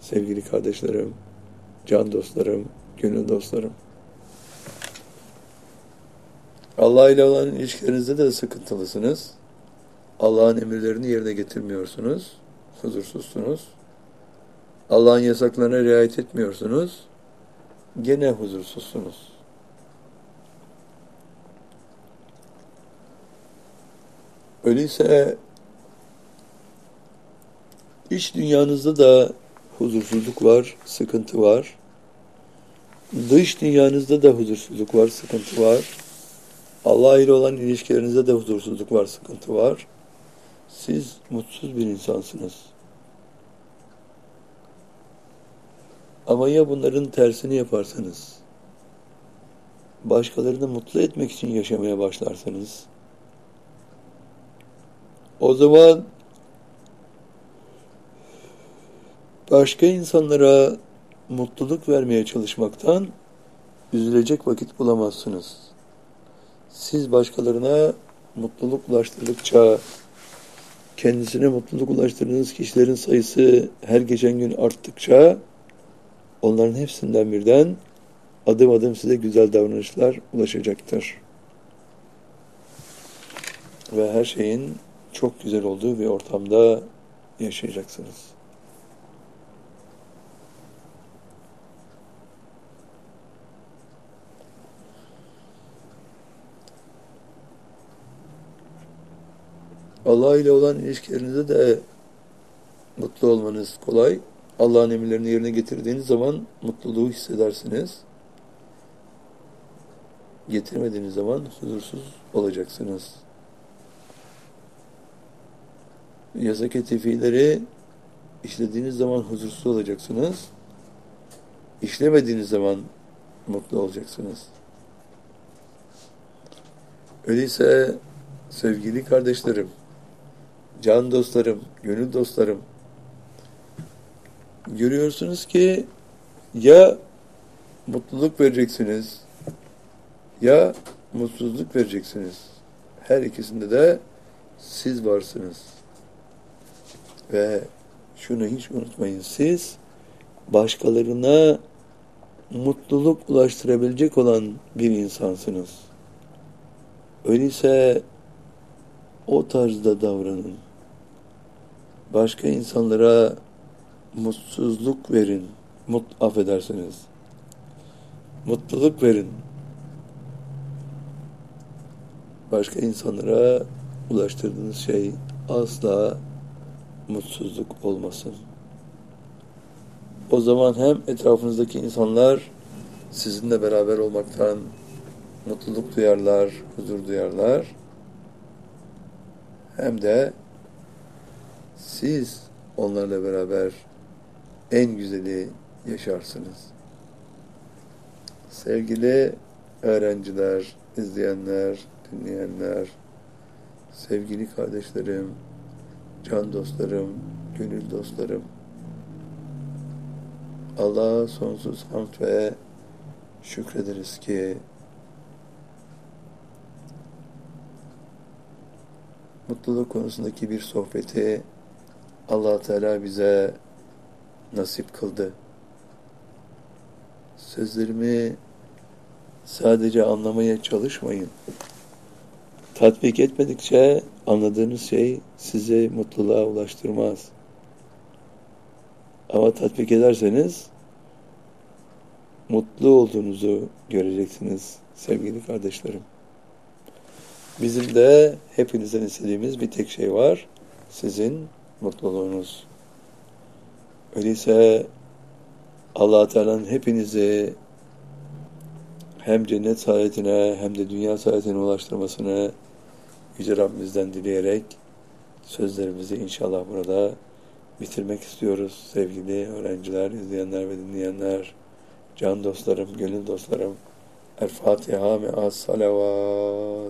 sevgili kardeşlerim, can dostlarım, gönül dostlarım. Allah ile olan ilişkilerinizde de sıkıntılısınız. Allah'ın emirlerini yerine getirmiyorsunuz, huzursuzsunuz. Allah'ın yasaklarına riayet etmiyorsunuz, gene huzursuzsunuz. Öyleyse iç dünyanızda da huzursuzluk var, sıkıntı var. Dış dünyanızda da huzursuzluk var, sıkıntı var. Allah ile olan ilişkilerinizde de huzursuzluk var, sıkıntı var. Siz mutsuz bir insansınız. Ama ya bunların tersini yaparsanız, başkalarını mutlu etmek için yaşamaya başlarsanız, o zaman başka insanlara mutluluk vermeye çalışmaktan üzülecek vakit bulamazsınız. Siz başkalarına mutluluk ulaştırdıkça, kendisine mutluluk ulaştırdığınız kişilerin sayısı her geçen gün arttıkça, onların hepsinden birden adım adım size güzel davranışlar ulaşacaktır. Ve her şeyin çok güzel olduğu bir ortamda yaşayacaksınız. Allah ile olan ilişkilerinizde de mutlu olmanız kolay. Allah'ın emirlerini yerine getirdiğiniz zaman mutluluğu hissedersiniz. Getirmediğiniz zaman huzursuz olacaksınız. Yasak-ı fiilleri işlediğiniz zaman huzursuz olacaksınız. İşlemediğiniz zaman mutlu olacaksınız. Öyleyse sevgili kardeşlerim, can dostlarım, gönül dostlarım, görüyorsunuz ki ya mutluluk vereceksiniz ya mutsuzluk vereceksiniz. Her ikisinde de siz varsınız. Ve şunu hiç unutmayın, siz başkalarına mutluluk ulaştırabilecek olan bir insansınız. Öyleyse o tarzda davranın. Başka insanlara mutsuzluk verin. Affedersiniz. Mutluluk verin. Başka insanlara ulaştırdığınız şey asla mutsuzluk olmasın. O zaman hem etrafınızdaki insanlar sizinle beraber olmaktan mutluluk duyarlar, huzur duyarlar. Hem de siz onlarla beraber en güzeli yaşarsınız. Sevgili öğrenciler, izleyenler, dinleyenler, sevgili kardeşlerim, can dostlarım, gönül dostlarım, Allah'a sonsuz hamd ve şükrederiz ki mutluluk konusundaki bir sohbeti Allah Teala bize nasip kıldı. Sözlerimi sadece anlamaya çalışmayın. Tatbik etmedikçe anladığınız şey sizi mutluluğa ulaştırmaz. Ama tatbik ederseniz mutlu olduğunuzu göreceksiniz sevgili kardeşlerim. Bizim de hepinizden istediğimiz bir tek şey var. Sizin mutluluğunuz. Öyleyse Allah-u Teala'nın hepinizi hem cennet saadetine hem de dünya saadetine ulaştırmasını Yüce Rabbimizden dileyerek sözlerimizi inşallah burada bitirmek istiyoruz. Sevgili öğrenciler, izleyenler ve dinleyenler, can dostlarım, gönül dostlarım. El Fatiha me'as salavat.